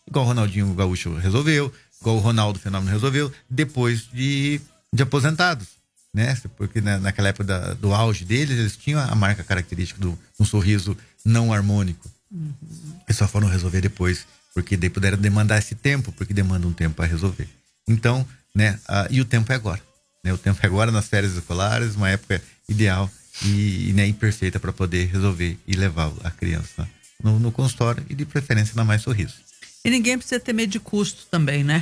igual o Ronaldinho Gaúcho resolveu, igual o Ronaldo Fenômeno resolveu, depois de aposentados, né? Porque naquela época do auge deles, eles tinham a marca característica do um sorriso não harmônico. Eles só foram resolver depois, porque daí puderam demandar esse tempo, porque demanda um tempo para resolver. Então, né? E o tempo é agora. Né? O tempo é agora nas férias escolares, uma época ideal e perfeita para poder resolver e levar a criança no consultório e de preferência na Mais Sorriso. E ninguém precisa ter medo de custo também, né?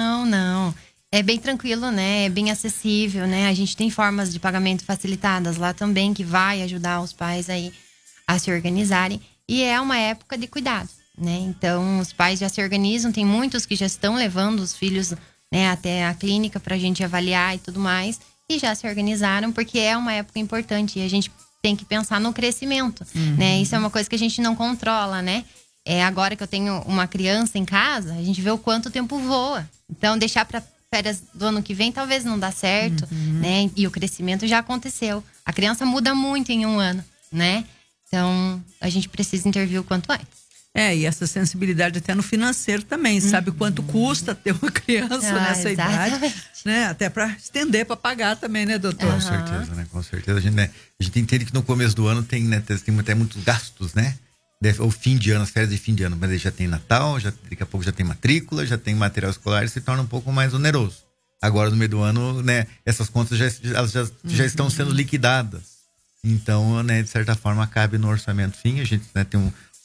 Não. É bem tranquilo, né? É bem acessível, né? A gente tem formas de pagamento facilitadas lá também, que vai ajudar os pais aí a se organizarem. E é uma época de cuidado, né? Então, os pais já se organizam. Tem muitos que já estão levando os filhos, né, até a clínica pra gente avaliar e tudo mais. E já se organizaram, porque é uma época importante. E a gente tem que pensar no crescimento, né? Isso é uma coisa que a gente não controla, né? Agora que eu tenho uma criança em casa, a gente vê o quanto o tempo voa. Então, deixar para férias do ano que vem talvez não dá certo, né? E o crescimento já aconteceu. A criança muda muito em um ano, né? Então, a gente precisa intervir o quanto antes. E essa sensibilidade até no financeiro também. Sabe quanto custa ter uma criança nessa idade, né? Até para estender, para pagar também, né, doutor? Com certeza, né? Com certeza. A gente entende que no começo do ano tem até muitos gastos, né? O fim de ano, as férias de fim de ano, mas aí já tem Natal, daqui a pouco já tem matrícula, já tem material escolar e se torna um pouco mais oneroso. Agora, no meio do ano, né, essas contas já estão sendo liquidadas. Então, né, de certa forma, cabe no orçamento, sim. A gente, né, tem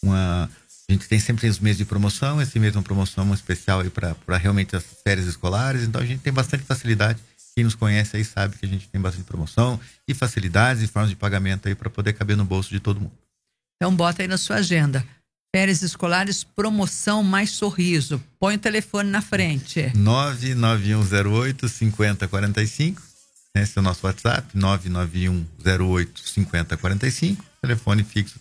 a gente tem sempre os meses de promoção, esse mês é uma promoção especial aí para realmente as férias escolares, então a gente tem bastante facilidade. Quem nos conhece aí sabe que a gente tem bastante promoção e facilidades e formas de pagamento aí para poder caber no bolso de todo mundo. Então bota aí na sua agenda. Férias escolares, promoção Mais Sorriso. Põe o telefone na frente. 99108-5045. Esse é o nosso WhatsApp, 99108-5045. Telefone fixo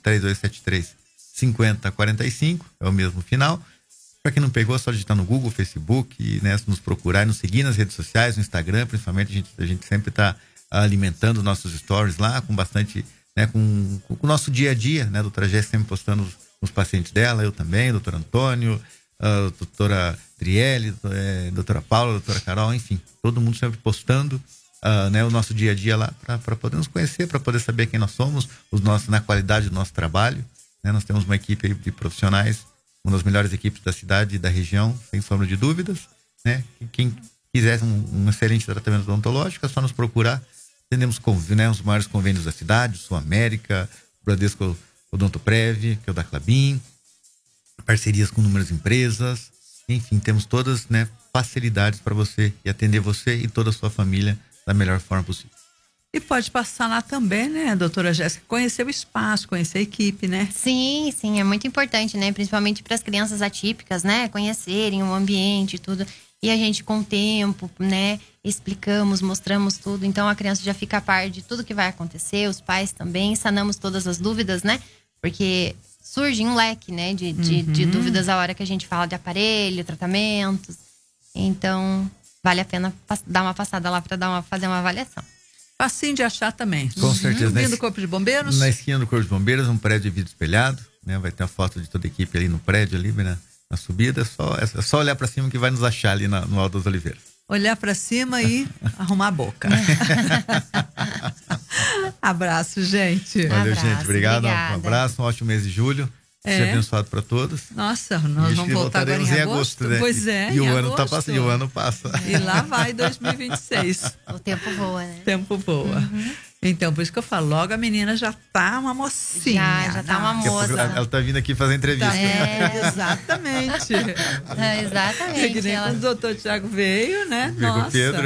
3273-5045. É o mesmo final. Para quem não pegou, é só digitar no Google, Facebook, né, nos procurar e nos seguir nas redes sociais, no Instagram, principalmente. A gente sempre está alimentando nossos stories lá com bastante... Né, com o nosso dia a dia, né? A doutora Jéssica sempre postando os pacientes dela, eu também, o doutor Antônio, a doutora Driele, doutora Paula, a doutora Carol, enfim, todo mundo sempre postando né, o nosso dia a dia lá para poder nos conhecer, para poder saber quem nós somos, na qualidade do nosso trabalho, né? Nós temos uma equipe de profissionais, uma das melhores equipes da cidade e da região, sem sombra de dúvidas, né? Quem quiser um excelente tratamento odontológico é só nos procurar. Temos, né, os maiores convênios da cidade, Sul América, Bradesco Odontoprev, que é o da Clabin, parcerias com inúmeras empresas, enfim, temos todas, né, facilidades para você e atender você e toda a sua família da melhor forma possível. E pode passar lá também, né, doutora Jéssica, conhecer o espaço, conhecer a equipe, né? Sim, é muito importante, né, principalmente para as crianças atípicas, né, conhecerem o ambiente e tudo. E a gente, com o tempo, né, explicamos, mostramos tudo. Então, a criança já fica a par de tudo que vai acontecer. Os pais também, sanamos todas as dúvidas, né? Porque surge um leque, né, de dúvidas a hora que a gente fala de aparelho, tratamentos. Então, vale a pena dar uma passada lá para fazer uma avaliação. Facinho de achar também. Com certeza. Subindo do Corpo de Bombeiros? Na esquina do Corpo de Bombeiros, um prédio de vidro espelhado, né? Vai ter a foto de toda a equipe ali no prédio, ali, né? Na subida, é só olhar para cima que vai nos achar ali no Alto das Oliveiras. Olhar para cima e arrumar a boca. Abraço, gente. Valeu, Abraço, gente. Obrigado. obrigada. Um abraço, um ótimo mês de julho. Seja abençoado para todos. Nossa, nós vamos voltar agora em agosto. Né? Pois é, e o em ano agosto. tá passando, e o ano passa. E lá vai 2026. O tempo voa, né? O tempo voa. Então, por isso que eu falo, logo a menina já tá uma mocinha. Já tá uma moça. Ela tá vindo aqui fazer entrevista. Exatamente. Exatamente. Que nem quando o doutor Tiago veio, né? Nossa. O Pedro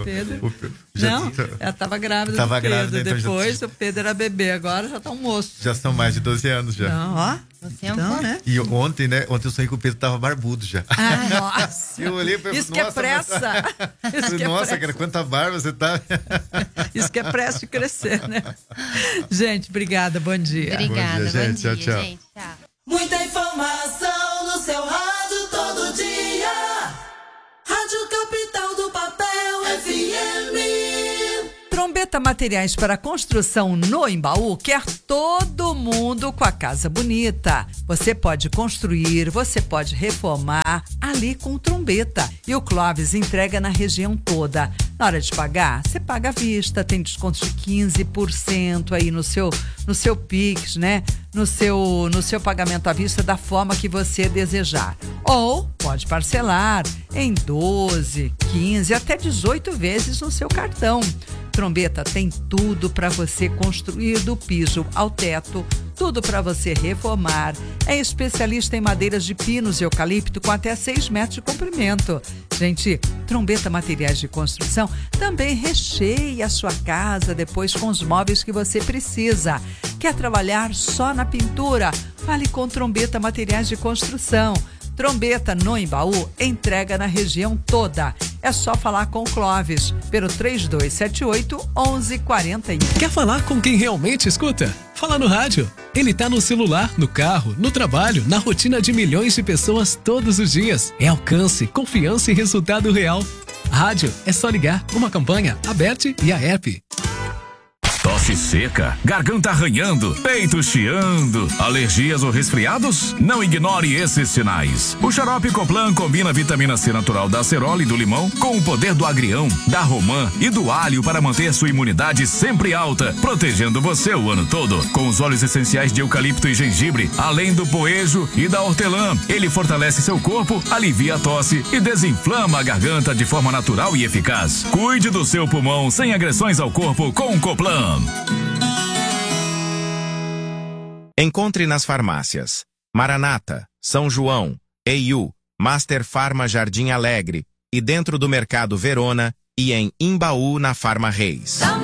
ela tava grávida tava do Pedro. Grávida, então depois o Pedro era bebê, agora já tá um moço. Já são mais de 12 anos já. Então, ó. Então, né? E ontem eu sonhei que o Pedro tava barbudo já. Ah, nossa. Eu olhei pra Isso que é pressa. Nossa, cara, quanta barba você tá. Isso que é pressa de crescer, né? Gente, obrigada, bom dia. Obrigada, bom dia, gente. Tchau. Tchau. Muita informação no seu rádio todo dia. Rádio Capital do Papel FM. Trombeta Materiais para Construção no Embaú quer todo mundo com a casa bonita. Você pode construir, você pode reformar ali com Trombeta. E o Clóvis entrega na região toda. Na hora de pagar, você paga à vista, tem desconto de 15% aí no seu Pix, né? No seu pagamento à vista da forma que você desejar. Ou pode parcelar em 12, 15, até 18 vezes no seu cartão. Trombeta tem tudo para você construir do piso ao teto, tudo para você reformar. É especialista em madeiras de pinos e eucalipto com até 6 metros de comprimento. Gente, Trombeta Materiais de Construção também recheia a sua casa depois com os móveis que você precisa. Quer trabalhar só na pintura? Fale com Trombeta Materiais de Construção. Trombeta no Embaú entrega na região toda. É só falar com o Clóvis pelo 3278-1141. Quer falar com quem realmente escuta? Fala no rádio. Ele tá no celular, no carro, no trabalho, na rotina de milhões de pessoas todos os dias. É alcance, confiança e resultado real. Rádio é só ligar. Uma campanha, Aberte e a app. Tosse seca, garganta arranhando, peito chiando, alergias ou resfriados? Não ignore esses sinais. O xarope Coplan combina a vitamina C natural da acerola e do limão com o poder do agrião, da romã e do alho para manter sua imunidade sempre alta, protegendo você o ano todo. Com os óleos essenciais de eucalipto e gengibre, além do poejo e da hortelã, ele fortalece seu corpo, alivia a tosse e desinflama a garganta de forma natural e eficaz. Cuide do seu pulmão sem agressões ao corpo com o Coplan. Encontre nas farmácias Maranata, São João, EIU, Master Farma Jardim Alegre e dentro do Mercado Verona e em Imbaú na Farma Reis.